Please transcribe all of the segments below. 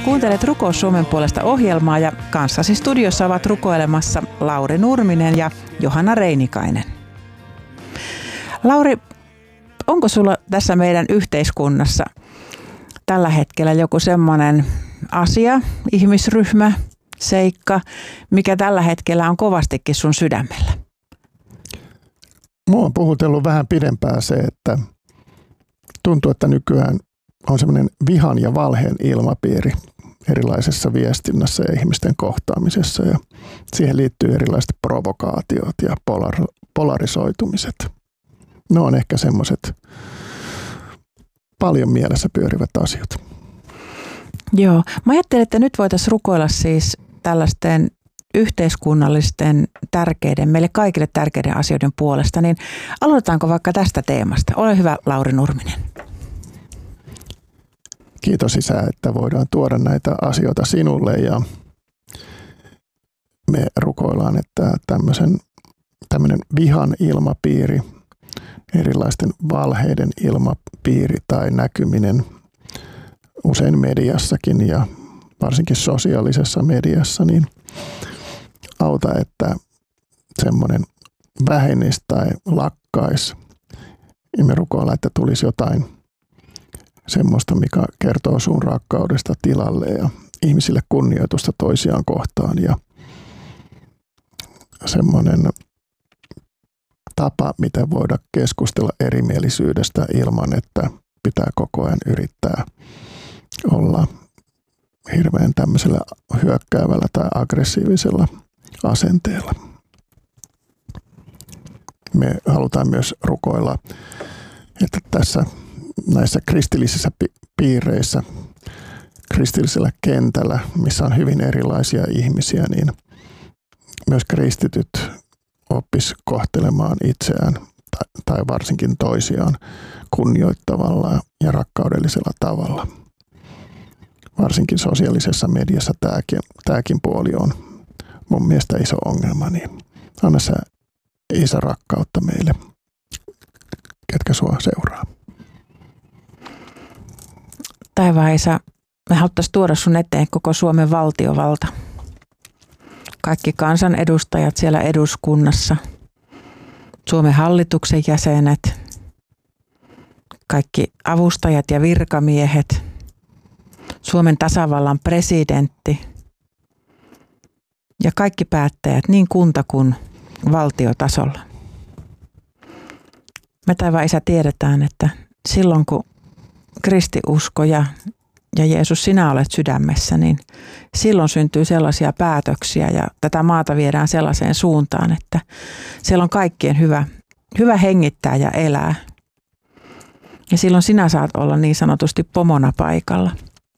Kuuntelet Rukous Suomen puolesta -ohjelmaa ja kanssasi studiossa ovat rukoilemassa Lauri Nurminen ja Johanna Reinikainen. Lauri, onko sulla tässä meidän yhteiskunnassa tällä hetkellä joku semmoinen asia, ihmisryhmä, seikka, mikä tällä hetkellä on kovastikin sun sydämellä? Mua on puhutellut vähän pidempään se, että tuntuu, että nykyään on semmoinen vihan ja valheen ilmapiiri erilaisessa viestinnässä ja ihmisten kohtaamisessa. Ja siihen liittyy erilaiset provokaatiot ja polarisoitumiset. Ne on ehkä semmoiset paljon mielessä pyörivät asiat. Joo, mä ajattelin, että nyt voitaisiin rukoilla siis tällaisten yhteiskunnallisten tärkeiden, meille kaikille tärkeiden asioiden puolesta, niin aloitetaanko vaikka tästä teemasta? Ole hyvä, Lauri Nurminen. Kiitos Isä, että voidaan tuoda näitä asioita sinulle ja me rukoillaan, että tämmöinen vihan ilmapiiri, erilaisten valheiden ilmapiiri tai näkyminen usein mediassakin ja varsinkin sosiaalisessa mediassa, niin auta, että semmoinen vähenisi tai lakkaisi. Ja me rukoillaan, että tulisi jotain semmoista, mikä kertoo sun rakkaudesta tilalle ja ihmisille kunnioitusta toisiaan kohtaan ja semmoinen tapa, miten voida keskustella erimielisyydestä ilman, että pitää koko ajan yrittää olla hirveän tämmöisellä hyökkäävällä tai aggressiivisella asenteella. Me halutaan myös rukoilla, että näissä kristillisissä piireissä, kristillisellä kentällä, missä on hyvin erilaisia ihmisiä, niin myös kristityt oppis kohtelemaan itseään tai varsinkin toisiaan kunnioittavalla ja rakkaudellisella tavalla. Varsinkin sosiaalisessa mediassa tämäkin puoli on mun mielestä iso ongelma, niin anna sä Isä rakkautta meille, ketkä sua seuraa. Taivaan Isä, me haluttaisiin tuoda sun eteen koko Suomen valtiovalta. Kaikki kansanedustajat siellä eduskunnassa, Suomen hallituksen jäsenet, kaikki avustajat ja virkamiehet, Suomen tasavallan presidentti ja kaikki päättäjät niin kunta- kuin valtiotasolla. Me taivaan Isä tiedetään, että silloin kun kristiusko ja Jeesus, sinä olet sydämessä, niin silloin syntyy sellaisia päätöksiä ja tätä maata viedään sellaiseen suuntaan, että siellä on kaikkien hyvä hengittää ja elää. Ja silloin sinä saat olla niin sanotusti pomona paikalla.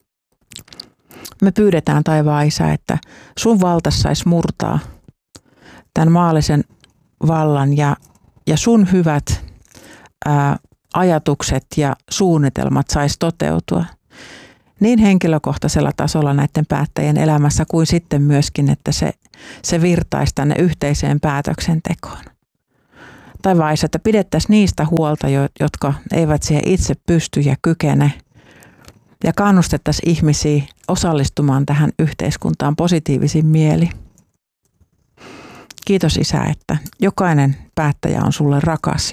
Me pyydetään taivaan Isä, että sun valtas saisi murtaa tämän maallisen vallan ja sun hyvät ajatukset ja suunnitelmat saisi toteutua niin henkilökohtaisella tasolla näiden päättäjien elämässä kuin sitten myöskin, että se virtaisi tänne yhteiseen päätöksentekoon. Taivaan Isä, että pidettäisiin niistä huolta, jotka eivät siihen itse pysty ja kykene, ja kannustettaisiin ihmisiä osallistumaan tähän yhteiskuntaan positiivisin mieli. Kiitos Isä, että jokainen päättäjä on sulle rakas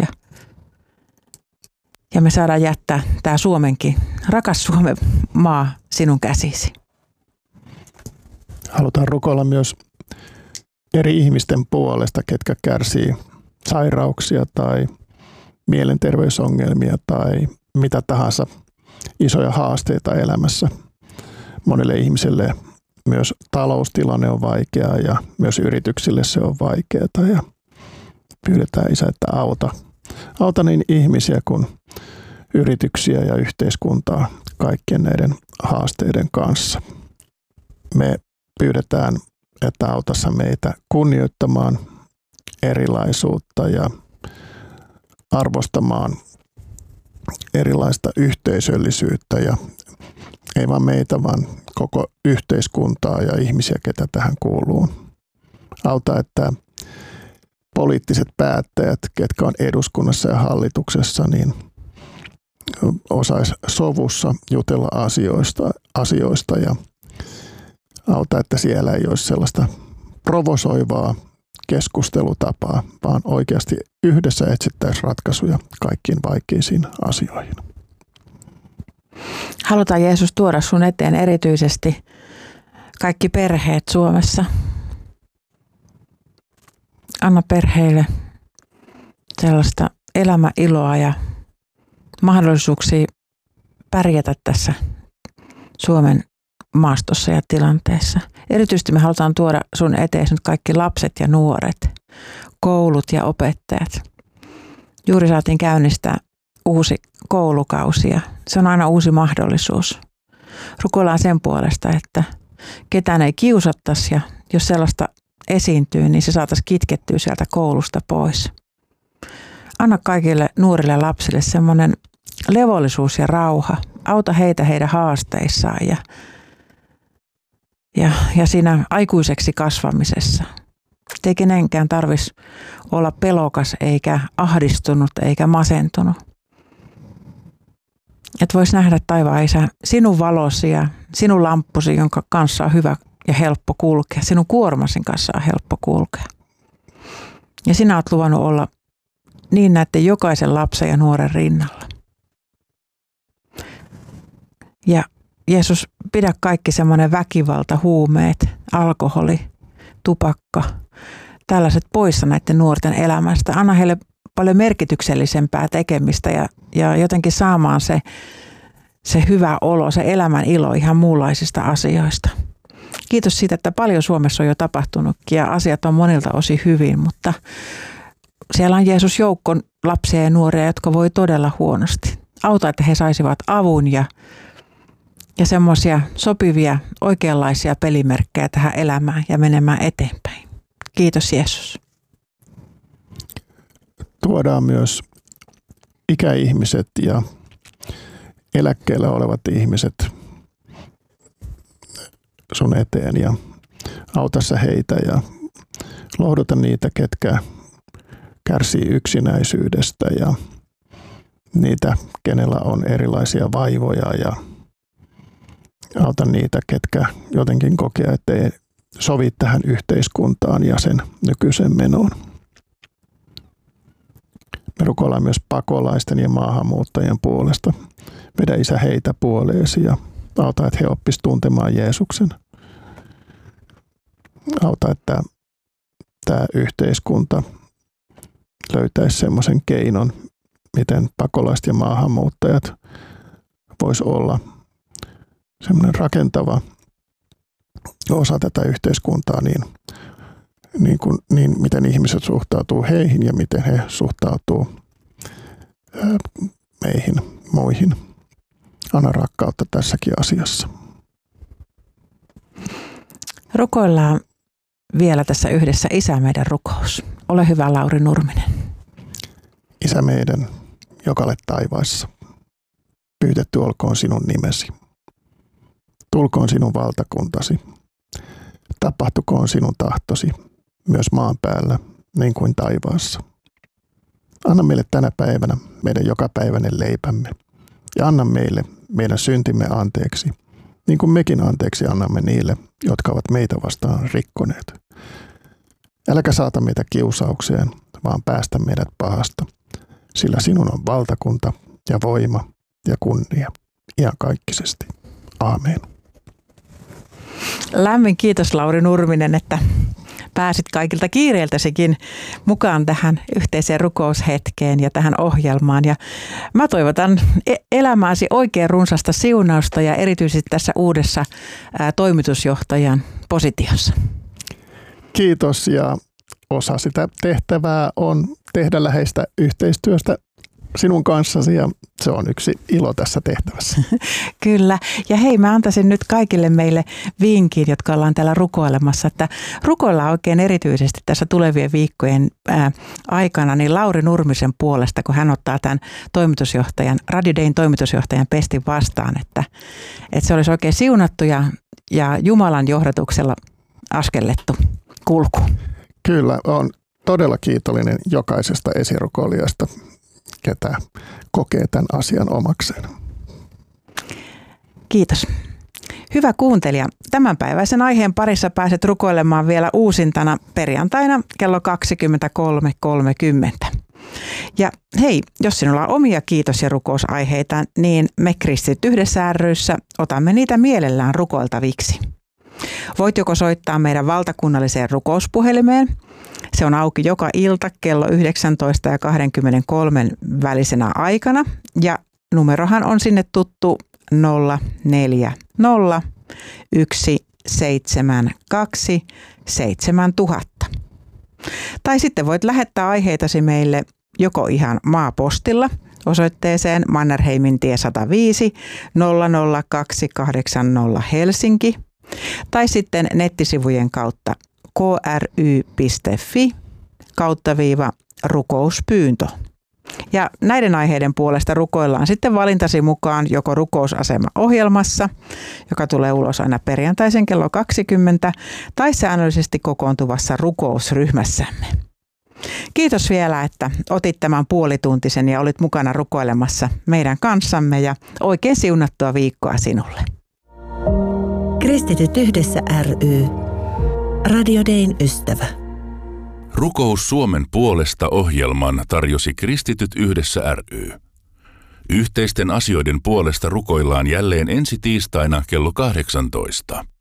ja me saadaan jättää tämä Suomenkin, rakas Suomen maa sinun käsisi. Halutaan rukoilla myös eri ihmisten puolesta, ketkä kärsii sairauksia tai mielenterveysongelmia tai mitä tahansa isoja haasteita elämässä. Monelle ihmiselle myös taloustilanne on vaikea ja myös yrityksille se on vaikeaa ja pyydetään Isä, että auta niin ihmisiä kuin yrityksiä ja yhteiskuntaa kaikkien näiden haasteiden kanssa. Me pyydetään, että autassa meitä kunnioittamaan erilaisuutta ja arvostamaan erilaista yhteisöllisyyttä ja ei vain meitä, vaan koko yhteiskuntaa ja ihmisiä, ketä tähän kuuluu. Auta, että poliittiset päättäjät, ketkä on eduskunnassa ja hallituksessa, niin osais sovussa jutella asioista ja Auta, että siellä ei olisi sellaista provosoivaa keskustelutapaa, vaan oikeasti yhdessä etsittäisiin ratkaisuja kaikkiin vaikeisiin asioihin. Halutaan Jeesus tuoda sun eteen erityisesti kaikki perheet Suomessa. Anna perheille sellaista elämäiloa ja mahdollisuuksia pärjätä tässä Suomen maastossa ja tilanteessa. Erityisesti me halutaan tuoda sun eteen nyt kaikki lapset ja nuoret, koulut ja opettajat. Juuri saatiin käynnistää uusi koulukausi ja se on aina uusi mahdollisuus. Rukoillaan sen puolesta, että ketään ei kiusattaisi ja jos sellaista esiintyy, niin se saataisiin kitkettyä sieltä koulusta pois. Anna kaikille nuorille lapsille semmoinen levollisuus ja rauha. Auta heitä heidän haasteissaan ja siinä aikuiseksi kasvamisessa. Ei kenenkään tarvitsisi olla pelokas eikä ahdistunut eikä masentunut. Että vois nähdä taivaan Isä sinun valosi ja sinun lamppusi, jonka kanssa on hyvä ja helppo kulkea. Sinun kuormasin kanssa on helppo kulkea. Ja sinä olet luvannut olla niin näiden jokaisen lapsen ja nuoren rinnalla. Ja Jeesus, pidä kaikki semmoinen väkivalta, huumeet, alkoholi, tupakka, tällaiset poissa näiden nuorten elämästä. Anna heille paljon merkityksellisempää tekemistä ja jotenkin saamaan se hyvä olo, se elämän ilo ihan muunlaisista asioista. Kiitos siitä, että paljon Suomessa on jo tapahtunutkin ja asiat on monilta osin hyvin, mutta siellä on Jeesus joukko lapsia ja nuoria, jotka voi todella huonosti. Auta, että he saisivat avun ja semmoisia sopivia, oikeanlaisia pelimerkkejä tähän elämään ja menemään eteenpäin. Kiitos Jeesus. Tuodaan myös ikäihmiset ja eläkkeellä olevat ihmiset sun eteen ja auta sä heitä ja lohduta niitä, ketkä kärsii yksinäisyydestä ja niitä, kenellä on erilaisia vaivoja ja auta niitä, ketkä jotenkin kokee, että ei sovi tähän yhteiskuntaan ja sen nykyisen menoon. Me rukoillaan myös pakolaisten ja maahanmuuttajien puolesta. Vedä Isä heitä puoleesi ja auta, että he oppisivat tuntemaan Jeesuksen. Auta, että tämä yhteiskunta löytäisi semmoisen keinon, miten pakolaiset ja maahanmuuttajat vois olla semmoinen rakentava osa tätä yhteiskuntaa, niin miten ihmiset suhtautuu heihin ja miten he suhtautuu meihin, muihin. Anna rakkautta tässäkin asiassa. Rukoillaan vielä tässä yhdessä Isä meidän rukous. Ole hyvä, Lauri Nurminen. Isä meidän, joka olet taivaissa, pyytetty olkoon sinun nimesi. Tulkoon sinun valtakuntasi. Tapahtukoon sinun tahtosi myös maan päällä niin kuin taivaassa. Anna meille tänä päivänä meidän jokapäiväinen leipämme ja anna meille meidän syntimme anteeksi, niin kuin mekin anteeksi annamme niille, jotka ovat meitä vastaan rikkoneet. Äläkä saata meitä kiusaukseen, vaan päästä meidät pahasta, sillä sinun on valtakunta ja voima ja kunnia iankaikkisesti. Aamen. Lämmin kiitos Lauri Nurminen, että pääsit kaikilta kiireiltäsikin mukaan tähän yhteiseen rukoushetkeen ja tähän ohjelmaan. Ja mä toivotan elämääsi oikein runsasta siunausta ja erityisesti tässä uudessa toimitusjohtajan positiossa. Kiitos ja osa sitä tehtävää on tehdä läheistä yhteistyöstä sinun kanssasi ja se on yksi ilo tässä tehtävässä. Kyllä. Ja hei, mä antaisin nyt kaikille meille vinkin, jotka ollaan täällä rukoilemassa, että rukoillaan oikein erityisesti tässä tulevien viikkojen aikana niin Lauri Nurmisen puolesta, kun hän ottaa tämän toimitusjohtajan, Radio Dayn toimitusjohtajan pestin vastaan, että se olisi oikein siunattu ja Jumalan johdatuksella askellettu kulku. Kyllä, on todella kiitollinen jokaisesta esirukoilijasta, ketä kokee tämän asian omakseen. Kiitos. Hyvä kuuntelija, tämänpäiväisen aiheen parissa pääset rukoilemaan vielä uusintana perjantaina kello 23.30. Ja hei, jos sinulla on omia kiitos- ja rukousaiheita, niin me Kristityt yhdessä ry:ssä otamme niitä mielellään rukoiltaviksi. Voit joko soittaa meidän valtakunnalliseen rukouspuhelimeen. Se on auki joka ilta kello 19 ja 23 välisenä aikana ja numerohan on sinne tuttu 040 172 7000. Tai sitten voit lähettää aiheitasi meille joko ihan maapostilla osoitteeseen Mannerheimintie 105 00280 Helsinki tai sitten nettisivujen kautta kry.fi/rukouspyyntö. Ja näiden aiheiden puolesta rukoillaan sitten valintasi mukaan joko rukousasema-ohjelmassa, joka tulee ulos aina perjantaisen kello 20, tai säännöllisesti kokoontuvassa rukousryhmässämme. Kiitos vielä, että otit tämän puolituntisen ja olit mukana rukoilemassa meidän kanssamme ja oikein siunattua viikkoa sinulle. Kristityt yhdessä ry. Radio Dayn ystävä. Rukous Suomen puolesta -ohjelman tarjosi Kristityt yhdessä ry. Yhteisten asioiden puolesta rukoillaan jälleen ensi tiistaina kello 18.